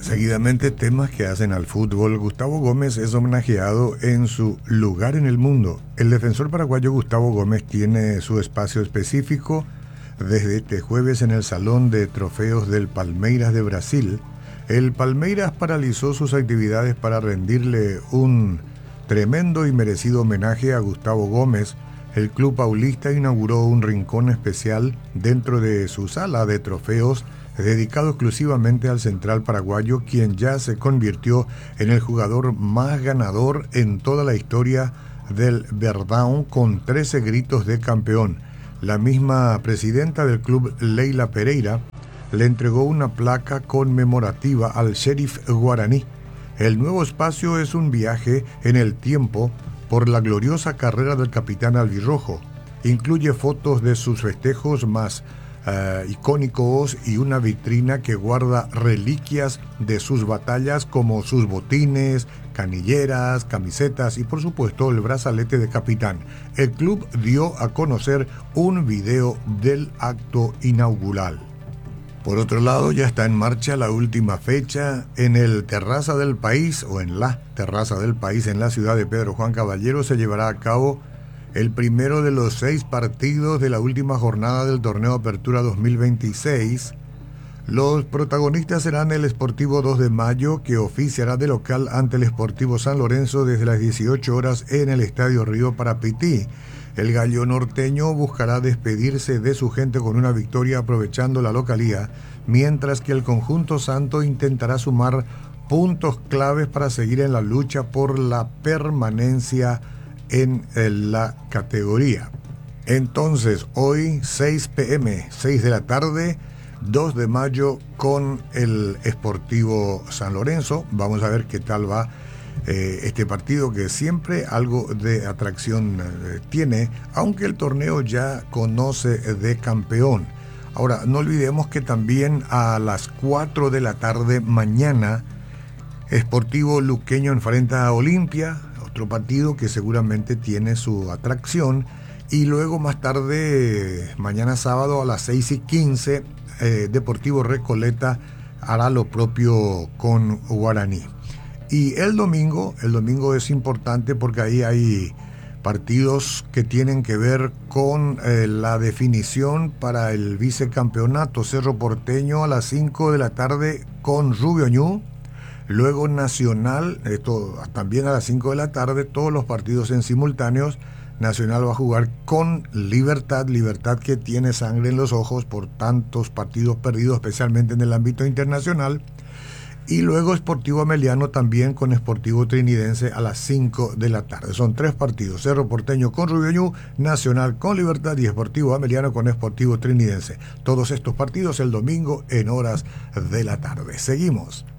Seguidamente, temas que hacen al fútbol. Gustavo Gómez es homenajeado en su lugar en el mundo. El defensor paraguayo Gustavo Gómez tiene su espacio específico desde este jueves en el Salón de Trofeos del Palmeiras de Brasil. El Palmeiras paralizó sus actividades para rendirle un tremendo y merecido homenaje a Gustavo Gómez. El club paulista inauguró un rincón especial dentro de su sala de trofeos dedicado exclusivamente al central paraguayo, quien ya se convirtió en el jugador más ganador en toda la historia del Verdão, con 13 gritos de campeón. La misma presidenta del club, Leila Pereira, le entregó una placa conmemorativa al Sheriff Guaraní. El nuevo espacio es un viaje en el tiempo por la gloriosa carrera del capitán albirrojo. Incluye fotos de sus festejos más icónicos y una vitrina que guarda reliquias de sus batallas como sus botines, canilleras, camisetas y por supuesto el brazalete de capitán. El club dio a conocer un video del acto inaugural. Por otro lado, ya está en marcha la última fecha en el Terraza del País, o en la Terraza del País en la ciudad de Pedro Juan Caballero. Se llevará a cabo el primero de los 6 partidos de la última jornada del torneo Apertura 2026. Los protagonistas serán el Sportivo 2 de Mayo, que oficiará de local ante el Sportivo San Lorenzo desde las 18 horas en el Estadio Río Parapití. El gallo norteño buscará despedirse de su gente con una victoria aprovechando la localía, mientras que el conjunto santo intentará sumar puntos claves para seguir en la lucha por la permanencia en la categoría. Entonces, hoy 6 p.m., 6 de la tarde, 2 de mayo con el Sportivo San Lorenzo. Vamos a ver qué tal va este partido, que siempre algo de atracción tiene, aunque el torneo ya conoce de campeón. Ahora, no olvidemos que también a las 4 de la tarde mañana, Sportivo Luqueño enfrenta a Olimpia, otro partido que seguramente tiene su atracción. Y luego más tarde, mañana sábado a las 6:15, Deportivo Recoleta hará lo propio con Guaraní. Y el domingo es importante porque ahí hay partidos que tienen que ver con la definición para el vicecampeonato. Cerro Porteño a las 5 de la tarde con Rubio Ñu. Luego Nacional, esto también a las 5 de la tarde, todos los partidos en simultáneos. Nacional va a jugar con Libertad que tiene sangre en los ojos por tantos partidos perdidos, especialmente en el ámbito internacional. Y luego Sportivo Ameliano también con Sportivo Trinidense a las 5 de la tarde. Son 3 partidos: Cerro Porteño con Rubio Ñu, Nacional con Libertad y Sportivo Ameliano con Sportivo Trinidense. Todos estos partidos el domingo en horas de la tarde. Seguimos.